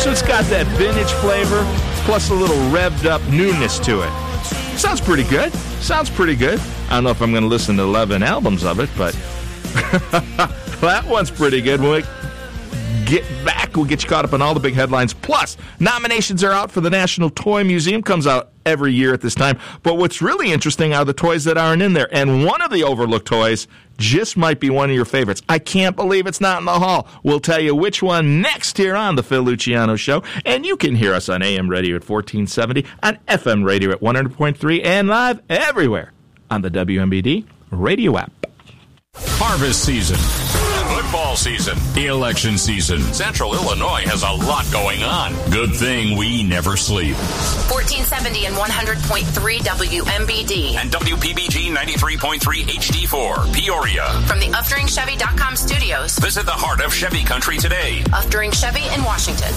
So it's got that vintage flavor plus a little revved up newness to it. Sounds pretty good. I don't know if I'm going to listen to 11 albums of it, but that one's pretty good. When we get back, we'll get you caught up on all the big headlines. Plus, nominations are out for the National Toy Museum. Comes out every year at this time. But what's really interesting are the toys that aren't in there. And one of the overlooked toys just might be one of your favorites. I can't believe it's not in the hall. We'll tell you which one next here on The Phil Luciano Show. And you can hear us on AM radio at 1470, on FM radio at 100.3, and live everywhere on the WMBD radio app. Harvest season, football season, election season. Central Illinois has a lot going on. Good thing we never sleep. 1470 and 100.3 WMBD. And WPBG 93.3 HD4, Peoria. From the UfDuringChevy.com studios. Visit the heart of Chevy country today. Uftring Chevy in Washington.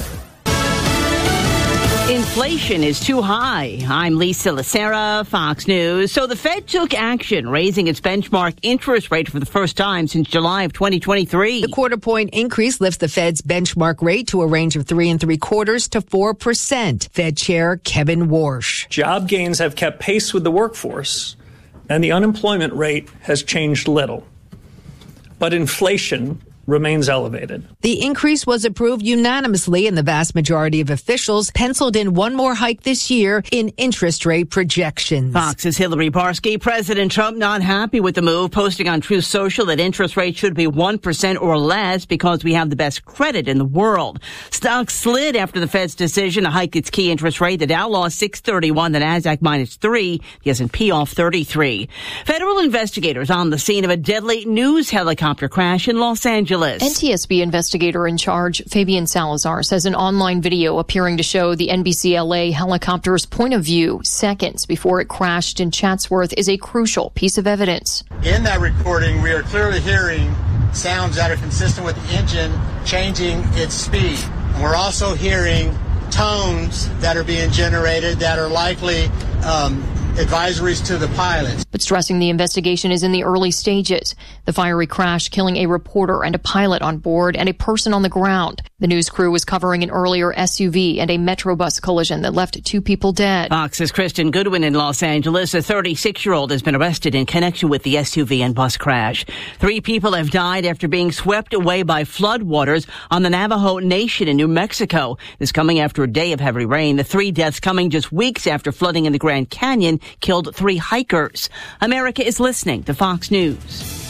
Inflation is too high. I'm Lisa Lacera, Fox News. So the Fed took action, raising its benchmark interest rate for the first time since July of 2023. The quarter-point increase lifts the Fed's benchmark rate to a range of 3 3/4% to 4%. Fed Chair Kevin Warsh. Job gains have kept pace with the workforce, and the unemployment rate has changed little. But inflation remains elevated. The increase was approved unanimously, and the vast majority of officials penciled in one more hike this year in interest rate projections. Fox's Hillary Barsky. President Trump not happy with the move, posting on Truth Social that interest rates should be 1% or less because we have the best credit in the world. Stocks slid after the Fed's decision to hike its key interest rate. The Dow lost 631, the Nasdaq -3, the S&P off 33. Federal investigators on the scene of a deadly news helicopter crash in Los Angeles. NTSB investigator in charge, Fabian Salazar, says an online video appearing to show the NBC-LA helicopter's point of view seconds before it crashed in Chatsworth is a crucial piece of evidence. In that recording, we are clearly hearing sounds that are consistent with the engine changing its speed. And we're also hearing tones that are being generated that are likely advisories to the pilots. But stressing the investigation is in the early stages. The fiery crash killing a reporter and a pilot on board and a person on the ground. The news crew was covering an earlier SUV and a Metrobus collision that left 2 people dead. Fox's Kristen Goodwin in Los Angeles. A 36-year-old has been arrested in connection with the SUV and bus crash. 3 people have died after being swept away by floodwaters on the Navajo Nation in New Mexico. This coming after a day of heavy rain. The 3 deaths coming just weeks after flooding in the Grand Canyon killed 3 hikers. America is listening to Fox News.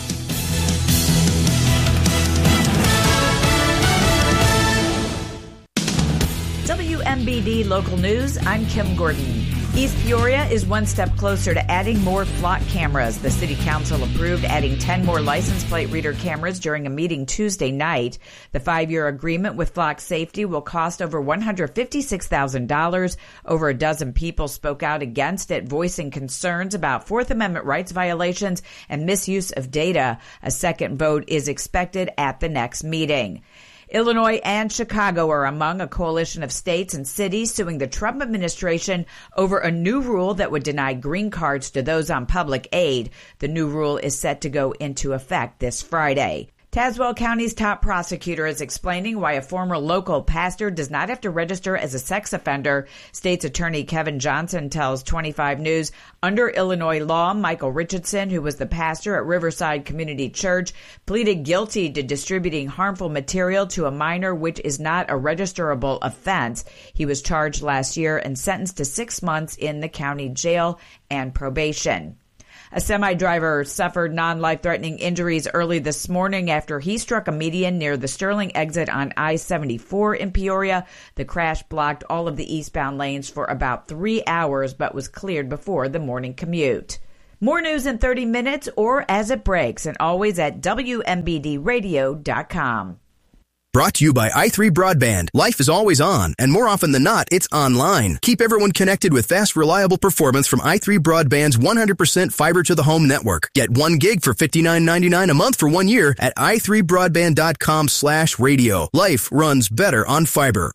WMBD Local News, I'm Kim Gordon. East Peoria is one step closer to adding more flock cameras. The City Council approved adding 10 more license plate reader cameras during a meeting Tuesday night. The 5-year agreement with Flock Safety will cost over $156,000. Over a dozen people spoke out against it, voicing concerns about Fourth Amendment rights violations and misuse of data. A second vote is expected at the next meeting. Illinois and Chicago are among a coalition of states and cities suing the Trump administration over a new rule that would deny green cards to those on public aid. The new rule is set to go into effect this Friday. Tazewell County's top prosecutor is explaining why a former local pastor does not have to register as a sex offender. State's attorney Kevin Johnson tells 25 News, under Illinois law, Michael Richardson, who was the pastor at Riverside Community Church, pleaded guilty to distributing harmful material to a minor, which is not a registerable offense. He was charged last year and sentenced to 6 months in the county jail and probation. A semi-driver suffered non-life-threatening injuries early this morning after he struck a median near the Sterling exit on I-74 in Peoria. The crash blocked all of the eastbound lanes for about 3 hours, but was cleared before the morning commute. More news in 30 minutes or as it breaks, and always at WMBDradio.com. Brought to you by i3 Broadband. Life is always on, and more often than not, it's online. Keep everyone connected with fast, reliable performance from i3 Broadband's 100% fiber-to-the-home network. Get 1 gig for $59.99 a month for 1 year at i3broadband.com/radio. Life runs better on fiber.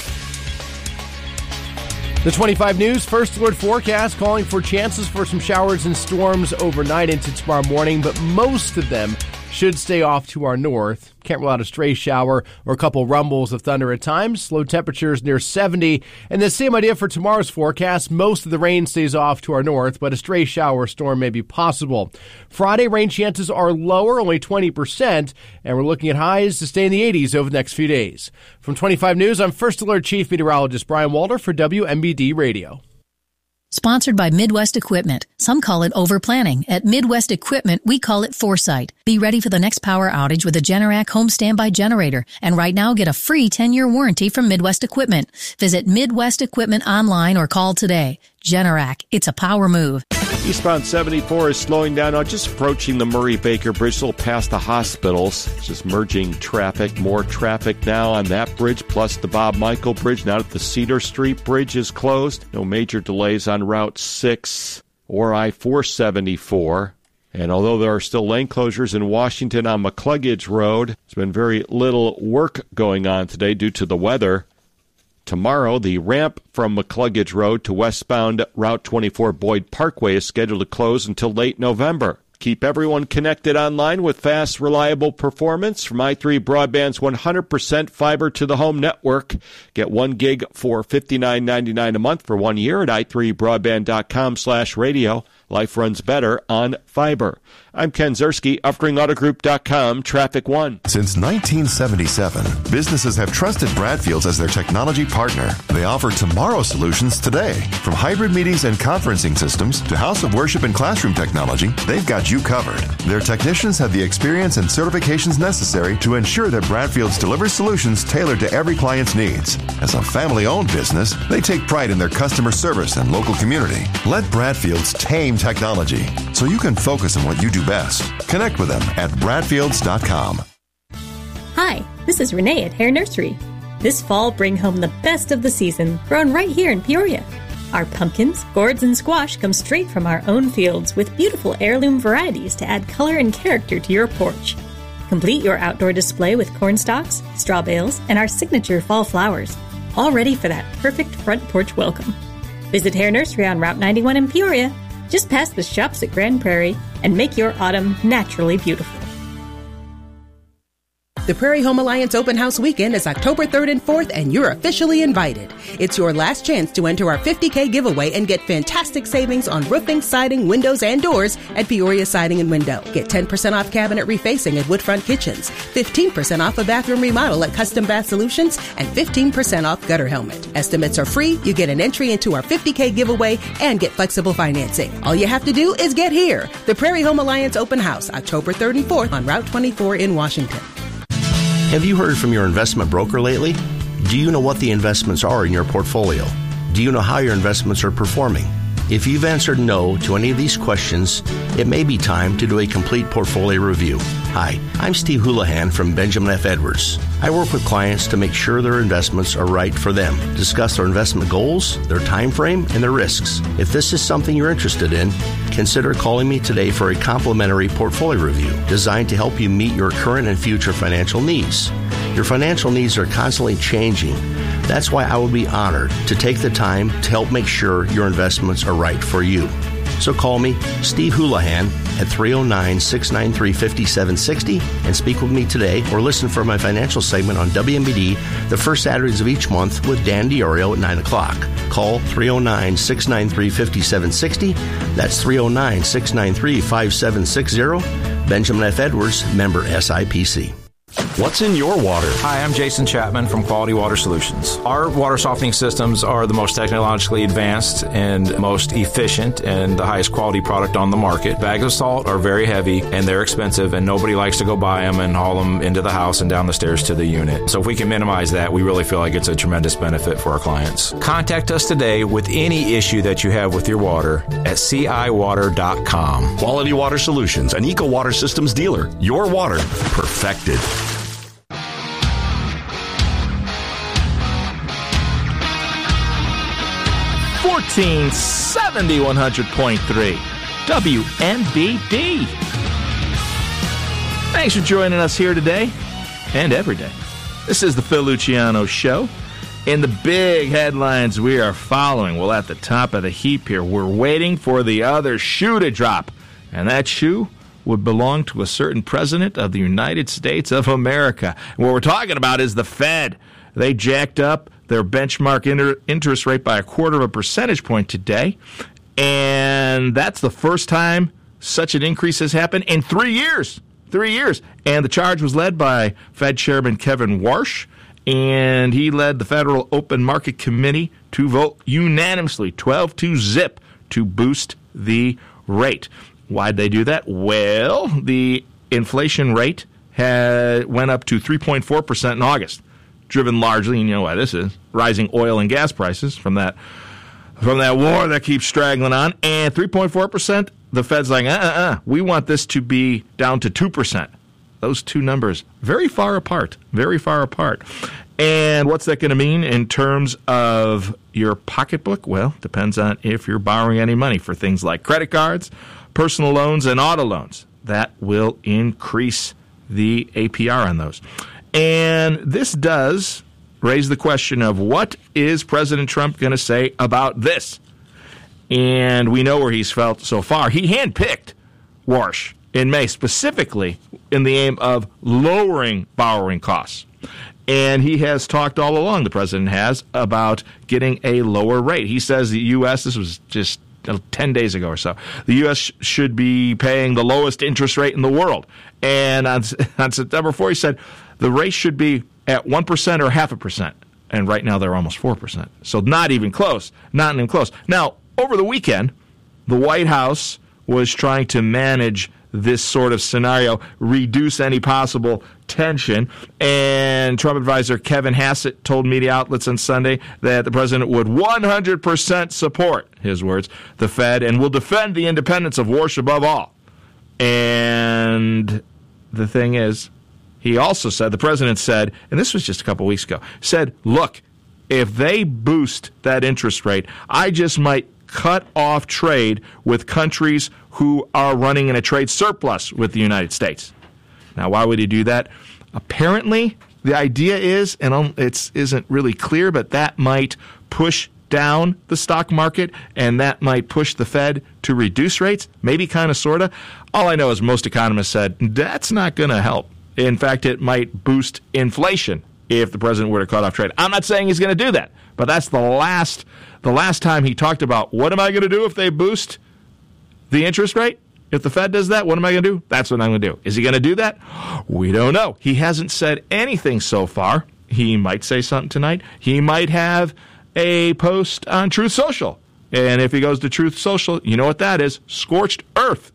The 25 News First Alert forecast calling for chances for some showers and storms overnight into tomorrow morning, but most of them should stay off to our north. Can't rule out a stray shower or a couple rumbles of thunder at times. Low temperatures near 70. And the same idea for tomorrow's forecast. Most of the rain stays off to our north, but a stray shower or storm may be possible. Friday, rain chances are lower, only 20%, and we're looking at highs to stay in the 80s over the next few days. From 25 News, I'm First Alert Chief Meteorologist Brian Walter for WMBD Radio. Sponsored by Midwest Equipment. Some call it overplanning. At Midwest Equipment, we call it foresight. Be ready for the next power outage with a Generac home standby generator. And right now, get a free 10-year warranty from Midwest Equipment. Visit Midwest Equipment online or call today. Generac, it's a power move. Eastbound 74 is slowing down now, just approaching the Murray-Baker Bridge, a little past the hospitals. It's just merging traffic. More traffic now on that bridge, plus the Bob Michael Bridge. Now that the Cedar Street Bridge is closed. No major delays on Route 6 or I-474. And although there are still lane closures in Washington on McCluggage Road, there's been very little work going on today due to the weather. Tomorrow, the ramp from McCluggage Road to westbound Route 24 Boyd Parkway is scheduled to close until late November. Keep everyone connected online with fast, reliable performance from i3 Broadband's 100% fiber-to-the-home network. Get 1 gig for $59.99 a month for 1 year at i3broadband.com/radio. Life runs better on fiber. I'm Ken Zerski, UpringAutoGroup.com, Traffic One. Since 1977, businesses have trusted Bradfields as their technology partner. They offer tomorrow solutions today. From hybrid meetings and conferencing systems to house of worship and classroom technology, they've got you covered. Their technicians have the experience and certifications necessary to ensure that Bradfields delivers solutions tailored to every client's needs. As a family-owned business, they take pride in their customer service and local community. Let Bradfields tame technology so you can focus on what you do best. Connect with them at Bradfields.com. Hi, this is Renee at Hare Nursery. This fall, bring home the best of the season, grown right here in Peoria. Our pumpkins, gourds, and squash come straight from our own fields with beautiful heirloom varieties to add color and character to your porch. Complete your outdoor display with corn stalks, straw bales, and our signature fall flowers, all ready for that perfect front porch welcome. Visit Hare Nursery on Route 91 in Peoria, just past the shops at Grand Prairie, and make your autumn naturally beautiful. The Prairie Home Alliance Open House Weekend is October 3rd and 4th, and you're officially invited. It's your last chance to enter our $50K giveaway and get fantastic savings on roofing, siding, windows, and doors at Peoria Siding and Window. Get 10% off cabinet refacing at Woodfront Kitchens, 15% off a bathroom remodel at Custom Bath Solutions, and 15% off gutter helmet. Estimates are free. You get an entry into our $50K giveaway and get flexible financing. All you have to do is get here. The Prairie Home Alliance Open House, October 3rd and 4th on Route 24 in Washington. Have you heard from your investment broker lately? Do you know what the investments are in your portfolio? Do you know how your investments are performing? If you've answered no to any of these questions, it may be time to do a complete portfolio review. Hi, I'm Steve Houlihan from Benjamin F. Edwards. I work with clients to make sure their investments are right for them, discuss their investment goals, their time frame, and their risks. If this is something you're interested in, consider calling me today for a complimentary portfolio review designed to help you meet your current and future financial needs. Your financial needs are constantly changing. That's why I would be honored to take the time to help make sure your investments are right for you. So call me, Steve Houlihan, at 309-693-5760 and speak with me today, or listen for my financial segment on WMBD the first Saturdays of each month with Dan Diorio at 9 o'clock. Call 309-693-5760. That's 309-693-5760. Benjamin F. Edwards, member SIPC. What's in your water? Hi, I'm Jason Chapman from Quality Water Solutions. Our water softening systems are the most technologically advanced and most efficient and the highest quality product on the market. Bags of salt are very heavy and they're expensive, and nobody likes to go buy them and haul them into the house and down the stairs to the unit. So if we can minimize that, we really feel like it's a tremendous benefit for our clients. Contact us today with any issue that you have with your water at ciwater.com. Quality Water Solutions, an Eco Water Systems dealer. Your water perfected. 1470 100.3 WMBD. Thanks for joining us here today and every day. This is the Phil Luciano Show. In the big headlines we are following, well, at the top of the heap here, we're waiting for the other shoe to drop. And that shoe would belong to a certain president of the United States of America. And what we're talking about is the Fed. They jacked up their benchmark interest rate by 0.25 percentage point today, and that's the first time such an increase has happened in 3 years. 3 years. And the charge was led by Fed Chairman Kevin Warsh, and he led the Federal Open Market Committee to vote unanimously, 12-0, to boost the rate. Why'd they do that? Well, the inflation rate went up to 3.4% in August, driven largely, and you know why this is, rising oil and gas prices from that war that keeps straggling on. And 3.4%, the Fed's like, we want this to be down to 2%. Those two numbers, very far apart, very far apart. And what's that going to mean in terms of your pocketbook? Well, depends on if you're borrowing any money for things like credit cards, personal loans, and auto loans. That will increase the APR on those. And this does raise the question of what is President Trump going to say about this? And we know where he's felt so far. He handpicked Warsh in May, specifically in the aim of lowering borrowing costs. And he has talked all along, the president has, about getting a lower rate. He says the U.S., this was just 10 days ago or so, the U.S. should be paying the lowest interest rate in the world. And on September 4th, he said the rate should be at 1% or 0.5%. And right now they're almost 4%. So not even close. Not even close. Now, over the weekend, the White House was trying to manage this sort of scenario, reduce any possible tension. And Trump advisor Kevin Hassett told media outlets on Sunday that the president would 100% support, his words, the Fed, and will defend the independence of Warsh above all. And the thing is, he also said, the president said, and this was just a couple weeks ago, said, look, if they boost that interest rate, I just might cut off trade with countries who are running in a trade surplus with the United States. Now, why would he do that? Apparently, the idea is, and it isn't really clear, but that might push down the stock market, and that might push the Fed to reduce rates, maybe kind of, sort of. All I know is most economists said that's not going to help. In fact, it might boost inflation if the president were to cut off trade. I'm not saying he's going to do that, but that's the last time he talked about what am I going to do if they boost the interest rate? If the Fed does that, what am I going to do? That's what I'm going to do. Is he going to do that? We don't know. He hasn't said anything so far. He might say something tonight. He might have a post on Truth Social. And if he goes to Truth Social, you know what that is? Scorched earth.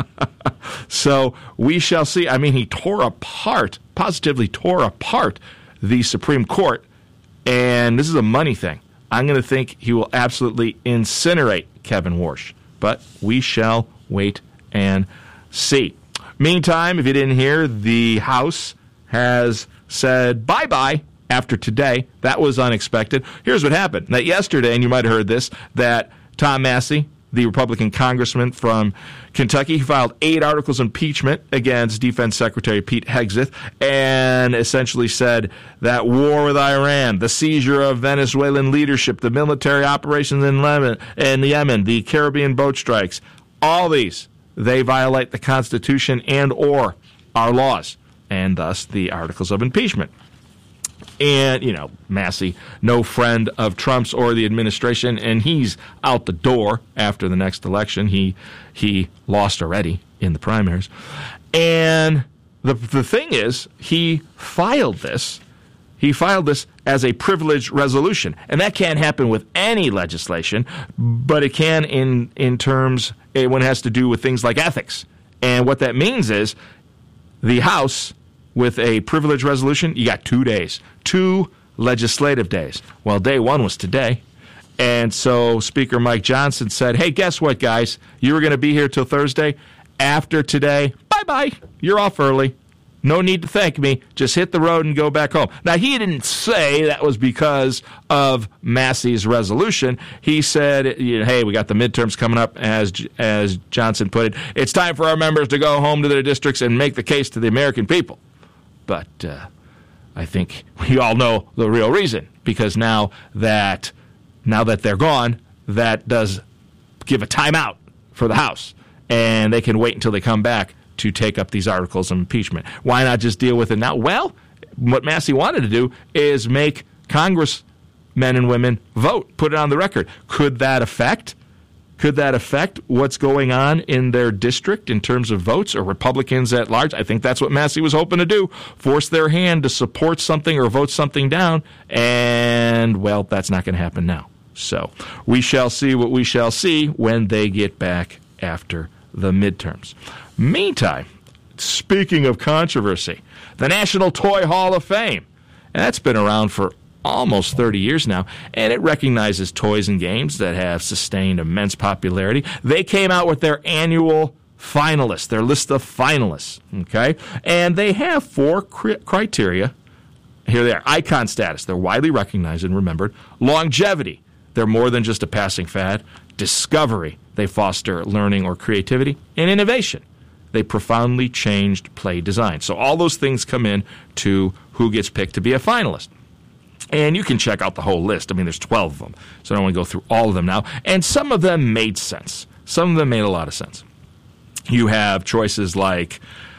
So we shall see. I mean, he positively tore apart the Supreme Court. And this is a money thing. I'm going to think he will absolutely incinerate Kevin Warsh. But we shall wait and see. Meantime, if you didn't hear, the House has said bye-bye after today. That was unexpected. Here's what happened. That yesterday, and you might have heard this, that Tom Massey, the Republican congressman from Kentucky, filed 8 articles of impeachment against Defense Secretary Pete Hegseth and essentially said that war with Iran, the seizure of Venezuelan leadership, the military operations in Yemen, the Caribbean boat strikes, all these, they violate the Constitution and or our laws, and thus the articles of impeachment. And, you know, Massey, no friend of Trump's or the administration, and he's out the door after the next election. He lost already in the primaries. And the thing is, he filed this as a privileged resolution. And that can't happen with any legislation, but it can in terms when it has to do with things like ethics. And what that means is the House, with a privilege resolution, you got 2 days, 2 legislative days. Well, day one was today. And so Speaker Mike Johnson said, hey, guess what, guys? You were going to be here till Thursday. After today, bye-bye. You're off early. No need to thank me. Just hit the road and go back home. Now, he didn't say that was because of Massey's resolution. He said, hey, we got the midterms coming up, as Johnson put it. It's time for our members to go home to their districts and make the case to the American people. But I think we all know the real reason, because now that they're gone, that does give a timeout for the House, and they can wait until they come back to take up these articles of impeachment. Why not just deal with it now? Well, what Massey wanted to do is make congressmen and women vote, put it on the record. Could that affect what's going on in their district in terms of votes or Republicans at large? I think that's what Massey was hoping to do, force their hand to support something or vote something down, and, well, that's not going to happen now. So we shall see what we shall see when they get back after the midterms. Meantime, speaking of controversy, the National Toy Hall of Fame, and that's been around for almost 30 years now, and it recognizes toys and games that have sustained immense popularity. They came out with their annual finalists, their list of finalists, okay? And they have 4 criteria. Here they are. Icon status. They're widely recognized and remembered. Longevity. They're more than just a passing fad. Discovery. They foster learning or creativity. And innovation. They profoundly changed play design. So all those things come in to who gets picked to be a finalist. And you can check out the whole list. I mean, there's 12 of them, so I don't want to go through all of them now. And some of them made sense. Some of them made a lot of sense. You have choices like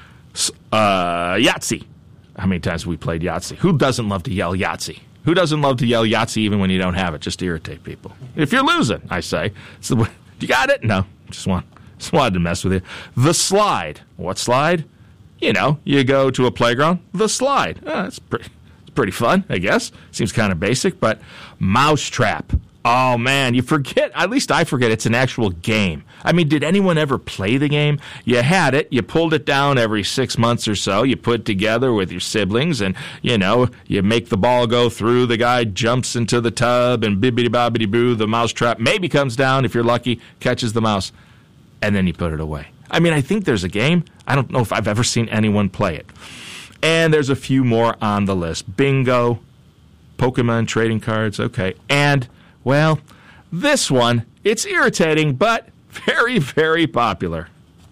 Yahtzee. How many times have we played Yahtzee? Who doesn't love to yell Yahtzee? Who doesn't love to yell Yahtzee even when you don't have it, just to irritate people? If you're losing, I say. So, you got it? No. Just wanted to mess with you. The slide. What slide? You know, you go to a playground. The slide. That's pretty fun, I guess. Seems kind of basic, but Mousetrap. Oh, man, you forget, at least I forget, it's an actual game. I mean, did anyone ever play the game? You had it, you pulled it down every 6 months or so, you put it together with your siblings, and, you know, you make the ball go through, the guy jumps into the tub, and bibbidi-bobbidi-boo, the mousetrap maybe comes down, if you're lucky, catches the mouse, and then you put it away. I mean, I think there's a game. I don't know if I've ever seen anyone play it. And there's a few more on the list. Bingo, Pokemon trading cards, okay. And, well, this one, it's irritating, but very, very popular.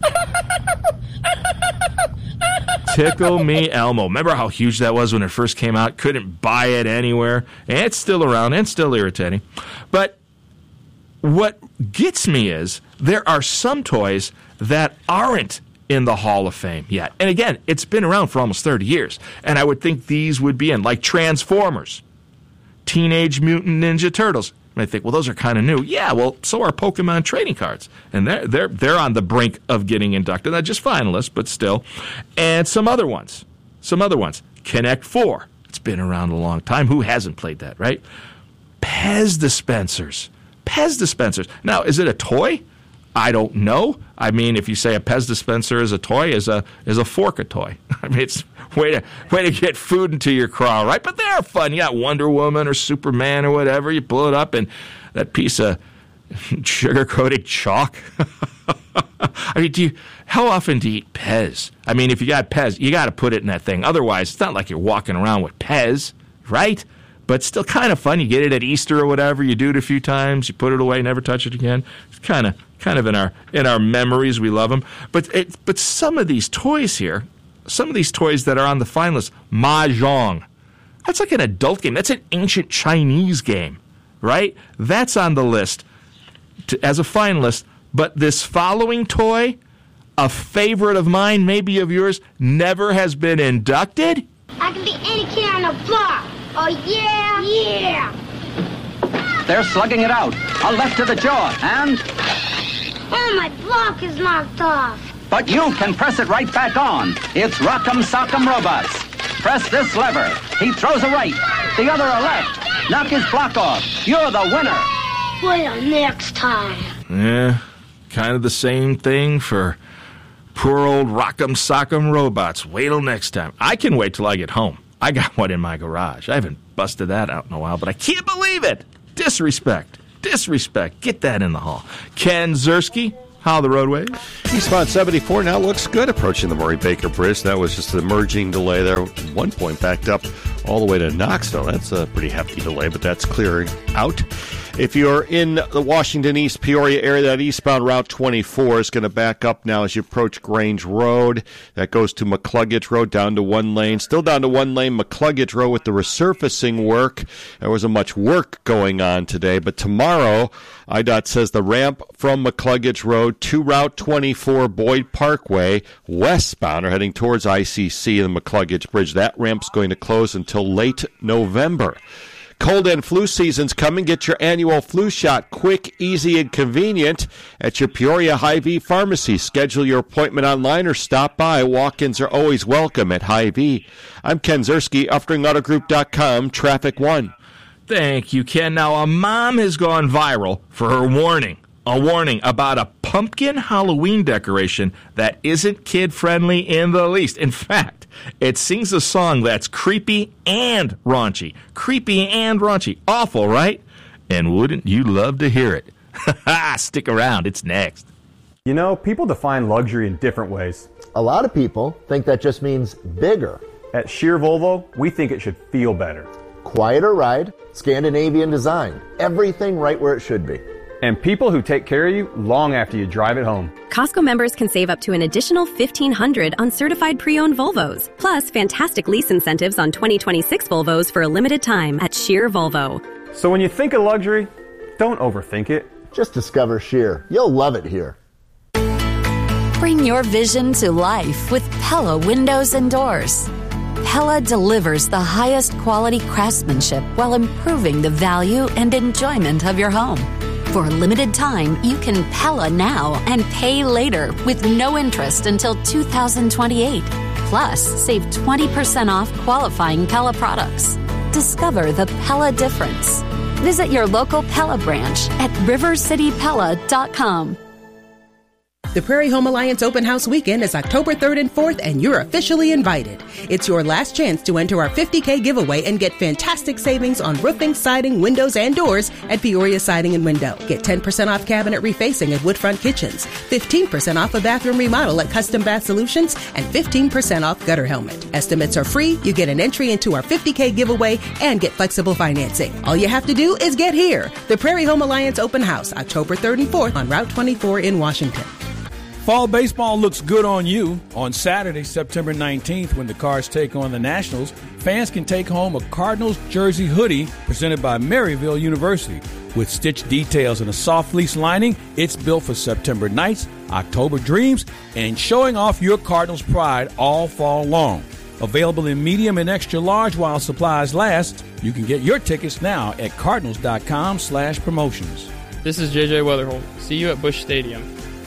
Tickle Me Elmo. Remember how huge that was when it first came out? Couldn't buy it anywhere. And it's still around and still irritating. But what gets me is there are some toys that aren't in the Hall of Fame yet. And again, it's been around for almost 30 years. And I would think these would be in, like Transformers, Teenage Mutant Ninja Turtles. And I think, well, those are kind of new. Yeah, well, so are Pokemon trading cards. And they're on the brink of getting inducted. Not just finalists, but still. And some other ones. Connect 4. It's been around a long time. Who hasn't played that, right? Pez dispensers. Now, is it a toy? I don't know. I mean, if you say a Pez dispenser is a toy, is a fork a toy? I mean, it's way to get food into your craw, right? But they are fun. You got Wonder Woman or Superman or whatever. You pull it up, and that piece of sugar-coated chalk. I mean, how often do you eat Pez? I mean, if you got Pez, you got to put it in that thing. Otherwise, it's not like you're walking around with Pez, right? But still kind of fun. You get it at Easter or whatever. You do it a few times. You put it away, never touch it again. It's kind of in our memories. We love them. But some of these toys here, some of these toys that are on the finalists, Mahjong. That's like an adult game. That's an ancient Chinese game, right? That's on the list as a finalist. But this following toy, a favorite of mine, maybe of yours, never has been inducted. I can be any kid on the block. Oh, yeah? Yeah! They're slugging it out. A left to the jaw, and... Oh, my block is knocked off. But you can press it right back on. It's Rock'em Sock'em Robots. Press this lever. He throws a right. The other a left. Knock his block off. You're the winner. Wait till next time. Yeah, kind of the same thing for poor old Rock'em Sock'em Robots. Wait till next time. I can wait till I get home. I got one in my garage. I haven't busted that out in a while, but I can't believe it. Disrespect. Get that in the hall. Ken Ziersky, how the roadways? Eastbound 74 now looks good approaching the Murray Baker Bridge. That was just an emerging delay there. At one point backed up all the way to Knoxville. That's a pretty hefty delay, but that's clearing out. If you're in the Washington East Peoria area, that eastbound Route 24 is going to back up now as you approach Grange Road. That goes to McCluggage Road, down to one lane. Still down to one lane, McCluggage Road with the resurfacing work. There wasn't much work going on today, but tomorrow, IDOT says the ramp from McCluggage Road to Route 24 Boyd Parkway, westbound, are heading towards ICC and the McCluggage Bridge. That ramp's going to close until late November. Cold and flu season's coming. Get your annual flu shot quick, easy, and convenient at your Peoria Hy-Vee pharmacy. Schedule your appointment online or stop by. Walk-ins are always welcome at Hy-Vee. I'm Ken Zerski, UfferdingAutoGroup.com, Traffic One. Thank you, Ken. Now, a mom has gone viral for her warning. A warning about a pumpkin Halloween decoration that isn't kid-friendly in the least. In fact, it sings a song that's creepy and raunchy. Creepy and raunchy. Awful, right? And wouldn't you love to hear it? Stick around. It's next. You know, people define luxury in different ways. A lot of people think that just means bigger. At Scheer Volvo, we think it should feel better. Quieter ride, Scandinavian design. Everything right where it should be. And people who take care of you long after you drive it home. Costco members can save up to an additional $1,500 on certified pre-owned Volvos. Plus, fantastic lease incentives on 2026 Volvos for a limited time at Scheer Volvo. So when you think of luxury, don't overthink it. Just discover Scheer. You'll love it here. Bring your vision to life with Pella Windows and Doors. Pella delivers the highest quality craftsmanship while improving the value and enjoyment of your home. For a limited time, you can Pella now and pay later with no interest until 2028. Plus, save 20% off qualifying Pella products. Discover the Pella difference. Visit your local Pella branch at rivercitypella.com. The Prairie Home Alliance Open House Weekend is October 3rd and 4th, and you're officially invited. It's your last chance to enter our $50K giveaway and get fantastic savings on roofing, siding, windows, and doors at Peoria Siding and Window. Get 10% off cabinet refacing at Woodfront Kitchens, 15% off a bathroom remodel at Custom Bath Solutions, and 15% off gutter helmet. Estimates are free, you get an entry into our $50K giveaway, and get flexible financing. All you have to do is get here. The Prairie Home Alliance Open House, October 3rd and 4th on Route 24 in Washington. Fall baseball looks good on you. On Saturday, September 19th, when the Cards take on the Nationals, fans can take home a Cardinals jersey hoodie presented by Maryville University. With stitched details and a soft fleece lining, it's built for September nights, October dreams, and showing off your Cardinals pride all fall long. Available in medium and extra large while supplies last. You can get your tickets now at cardinals.com/promotions. This is JJ Weatherholt. See you at Busch Stadium.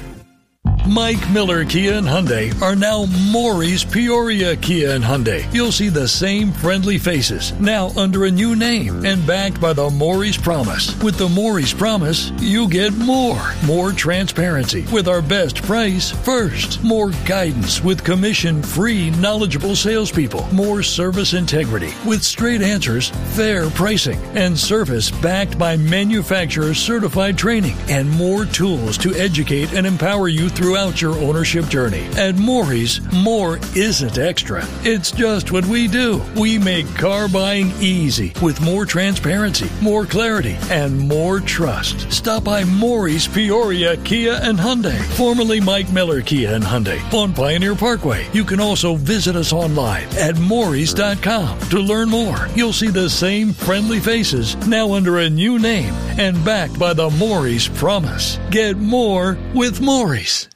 Mike Miller Kia and Hyundai are now Maury's Peoria Kia and Hyundai. You'll see the same friendly faces, now under a new name and backed by the Maury's Promise. With the Maury's Promise, you get more. More transparency with our best price first. More guidance with commission-free, knowledgeable salespeople. More service integrity with straight answers, fair pricing, and service backed by manufacturer-certified training. And more tools to educate and empower you throughout your ownership journey. At Maury's, more isn't extra. It's just what we do. We make car buying easy with more transparency, more clarity, and more trust. Stop by Maury's Peoria Kia and Hyundai, formerly Mike Miller Kia and Hyundai, on Pioneer Parkway. You can also visit us online at Maurys.com to learn more. You'll see the same friendly faces, now under a new name and backed by the Maury's Promise. Get more with Maury's.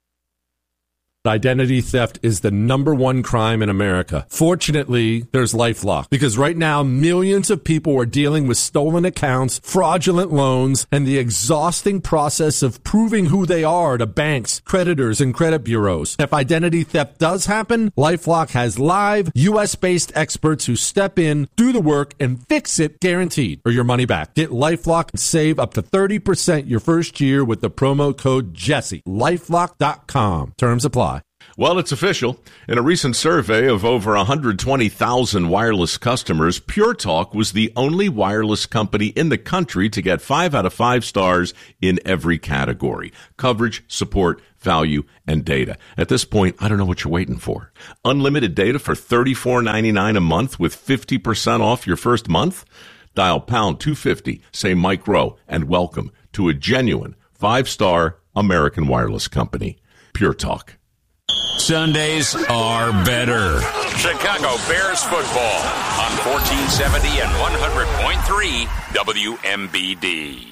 Identity theft is the number one crime in America. Fortunately, there's LifeLock, because right now millions of people are dealing with stolen accounts, fraudulent loans, and the exhausting process of proving who they are to banks, creditors, and credit bureaus. If identity theft does happen, LifeLock has live U.S.-based experts who step in, do the work, and fix it guaranteed, or your money back. Get LifeLock and save up to 30% your first year with the promo code Jesse. LifeLock.com. Terms apply. Well, it's official. In a recent survey of over 120,000 wireless customers, Pure Talk was the only wireless company in the country to get 5 out of 5 stars in every category: coverage, support, value, and data. At this point, I don't know what you're waiting for. Unlimited data for $34.99 a month with 50% off your first month? Dial pound 250, say Mike Rowe, and welcome to a genuine 5-star American wireless company. Pure Talk. Sundays are better. Chicago Bears football on 1470 and 100.3 WMBD.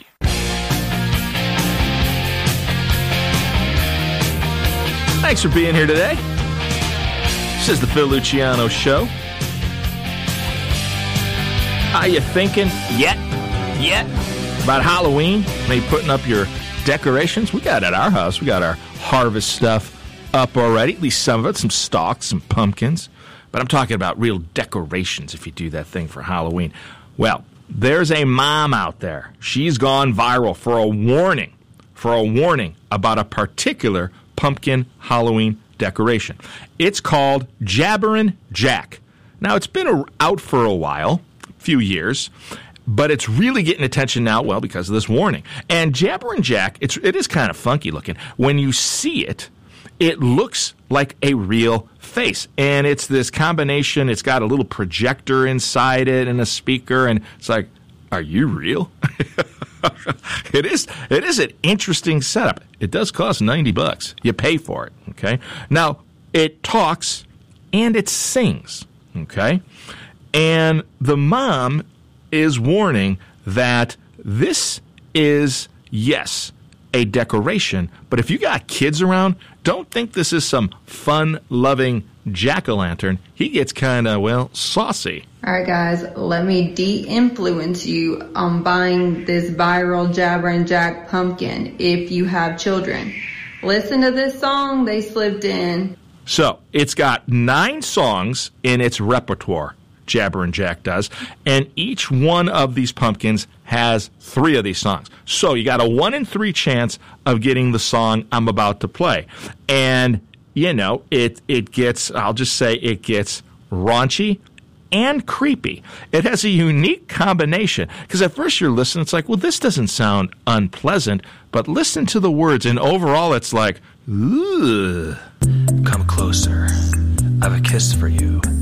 Thanks for being here today. This is the Phil Luciano Show. Are you thinking yet about Halloween? Maybe putting up your decorations? We got at our house. We got our harvest stuff up already, at least some of it, some stalks, some pumpkins. But I'm talking about real decorations if you do that thing for Halloween. Well, there's a mom out there. She's gone viral for a warning about a particular pumpkin Halloween decoration. It's called Jabberin' Jack. Now, it's been out for a while, a few years, but it's really getting attention now, well, because of this warning. And Jabberin' Jack, it is kind of funky looking. When you see it, it looks like a real face. And it's this combination. It's got a little projector inside it and a speaker. And it's like, are you real? It is an interesting setup. It does cost $90. You pay for it, okay? Now, it talks and it sings, okay? And the mom is warning that this is, yes, a decoration, but if you got kids around, don't think this is some fun-loving jack-o'-lantern. He gets kind of, well, saucy. All right, guys, let me de-influence you on buying this viral Jabberin' Jack pumpkin if you have children. Listen to this song they slipped in. So, it's got 9 songs in its repertoire, Jabberin' Jack does, and each one of these pumpkins has 3 of these songs. So, you got a 1 in 3 chance of getting the song I'm about to play. And, you know, it gets, I'll just say it gets raunchy and creepy. It has a unique combination. Because at first you're listening, it's like, well, this doesn't sound unpleasant, but listen to the words, and overall it's like, ooh. Come closer. I've a kiss for you.